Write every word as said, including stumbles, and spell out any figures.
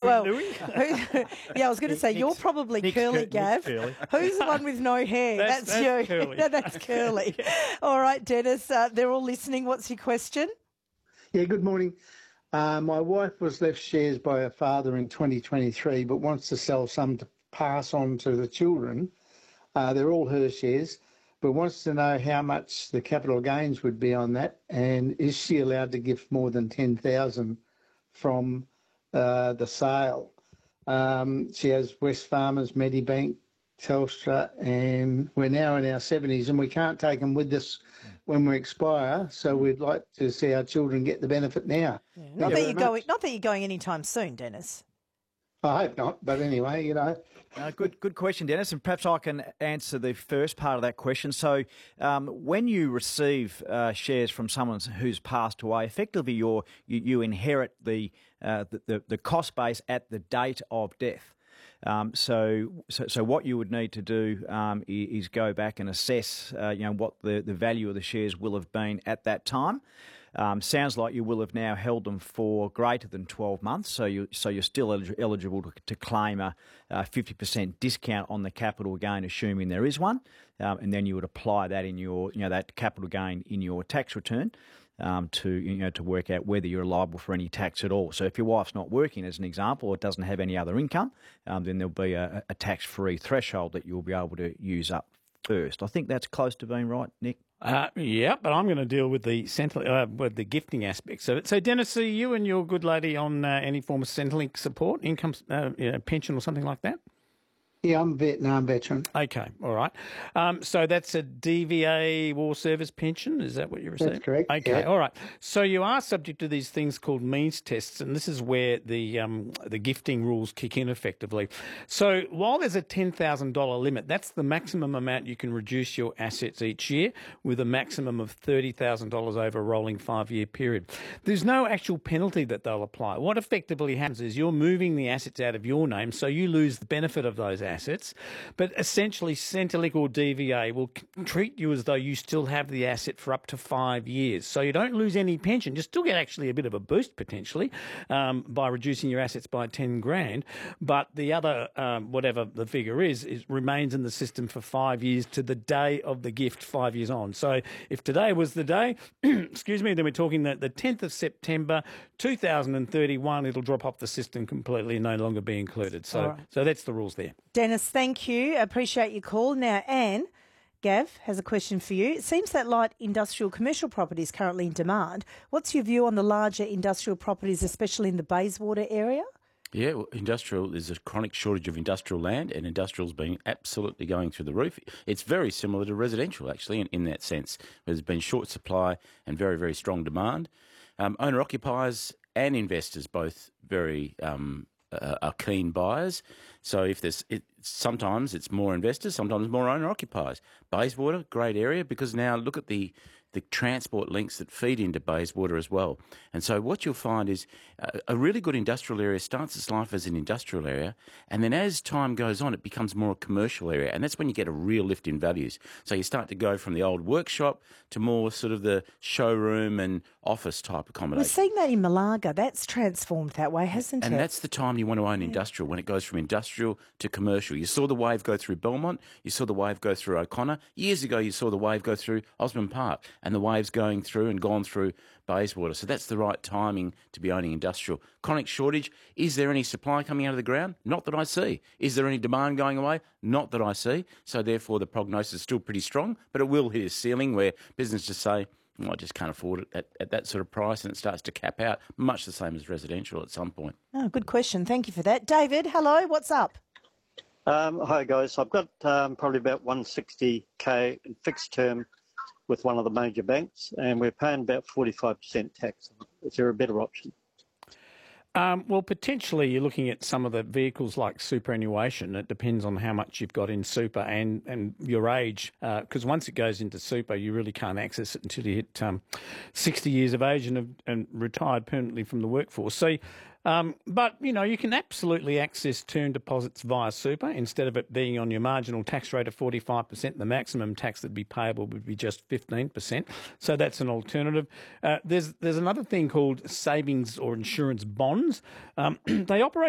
well, Louis? who, yeah, I was going to say, Nick's- you're probably Nick's curly, cur- Gav. Nick's curly. Who's the one with no hair? That's- That's, that's you. curly. No, that's curly. All right, Dennis, uh, they're all listening. What's your question? Yeah, good morning. Uh, my wife was left shares by her father in twenty twenty-three, but wants to sell some to pass on to the children. Uh, they're all her shares, but wants to know how much the capital gains would be on that, and is she allowed to give more than ten thousand from uh, the sale? Um, she has West Farmers, Medibank, Telstra, and we're now in our seventies, and we can't take them with us when we expire. So we'd like to see our children get the benefit now. Yeah, Thank not, you that very you're much. going, not that you're going anytime soon, Dennis. I hope not, but anyway, you know. Uh, good, good question, Dennis, and perhaps I can answer the first part of that question. So, um, when you receive uh, shares from someone who's passed away, effectively you're, you you inherit the, uh, the, the the cost base at the date of death. Um, so, so, so what you would need to do um, is go back and assess, uh, you know, what the, the value of the shares will have been at that time. Um, sounds like you will have now held them for greater than twelve months, so you so you're still elig- eligible to, to claim a, a fifty percent discount on the capital gain, assuming there is one, um, and then you would apply that in your you know that capital gain in your tax return. Um, to you know to work out whether you're liable for any tax at all. So if your wife's not working, as an example, or doesn't have any other income, um, then there'll be a, a tax-free threshold that you'll be able to use up first. I think that's close to being right, Nick. Uh, yeah, but I'm going to deal with the Centrelink, uh, with the gifting aspects of it. So, Dennis, are you and your good lady on uh, any form of Centrelink support, income, uh, you know, pension or something like that? Yeah, I'm a Vietnam veteran. Okay, all right. Um, so that's a D V A War Service pension, is that what you received? That's correct. Okay, yeah. all right. So you are subject to these things called means tests, and this is where the um, the gifting rules kick in effectively. So while there's a ten thousand dollars limit, that's the maximum amount you can reduce your assets each year, with a maximum of thirty thousand dollars over a rolling five-year period. There's no actual penalty that they'll apply. What effectively happens is you're moving the assets out of your name, so you lose the benefit of those assets, but essentially Centrelink or D V A will treat you as though you still have the asset for up to five years. So you don't lose any pension. You still get actually a bit of a boost potentially um, by reducing your assets by ten grand, but the other, um, whatever the figure is, is, remains in the system for five years to the day of the gift, five years on. So if today was the day, excuse me, then we're talking the, the tenth of September two thousand thirty-one, it'll drop off the system completely and no longer be included. So, right. so that's the rules there. Dennis, thank you. Appreciate your call. Now, Anne, Gav has a question for you. It seems that light industrial commercial property is currently in demand. What's your view on the larger industrial properties, especially in the Bayswater area? Yeah, well, industrial, there's a chronic shortage of industrial land, and industrial's been absolutely going through the roof. It's very similar to residential, actually, in, in that sense. There's been short supply and very, very strong demand. Um, owner-occupiers and investors both very um, uh, are keen buyers. So if there's it, sometimes it's more investors, sometimes more owner-occupiers. Bayswater, great area, because now look at the the transport links that feed into Bayswater as well. And so what you'll find is a, a really good industrial area starts its life as an industrial area, and then as time goes on, it becomes more a commercial area, and that's when you get a real lift in values. So you start to go from the old workshop to more sort of the showroom and office type We're accommodation. seeing that in Malaga. That's transformed that way, hasn't And it? that's the time you want to own industrial, when it goes from industrial to commercial. You saw the wave go through Belmont, you saw the wave go through O'Connor. Years ago, you saw the wave go through Osborne Park, and the wave's going through and gone through Bayswater. So that's the right timing to be owning industrial. Chronic shortage, is there any supply coming out of the ground? Not that I see. Is there any demand going away? Not that I see. So therefore, the prognosis is still pretty strong, but it will hit a ceiling where businesses just say, well, I just can't afford it at, at that sort of price, and it starts to cap out, much the same as residential at some point. Oh, good question. Thank you for that. David, hello. What's up? Um, hi guys, I've got um, probably about one hundred sixty K in fixed term with one of the major banks, and we're paying about forty-five percent tax. Is there a better option? Um, well, potentially you're looking at some of the vehicles like superannuation. It depends on how much you've got in super and, and your age, because uh, once it goes into super, you really can't access it until you hit um, sixty years of age and, have, and retired permanently from the workforce. So, um, but, you know, you can absolutely access term deposits via super instead of it being on your marginal tax rate of forty-five percent. The maximum tax that'd be payable would be just fifteen percent. So that's an alternative. Uh, there's, there's another thing called savings or insurance bonds. Um, they operate